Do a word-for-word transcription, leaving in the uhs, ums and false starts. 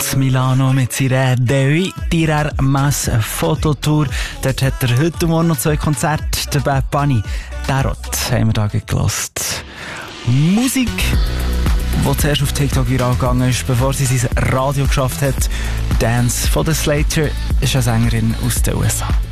und Milano mit seiner «De Tirar Mas Fototour». Dort hat er heute Morgen noch zwei Konzerte. Der Bad Bunny, Tarot, haben wir da gehört. Musik, die zuerst auf TikTok viral gegangen ist, bevor sie sein Radio geschafft hat. Dance von der Slater ist eine Sängerin aus den U S A.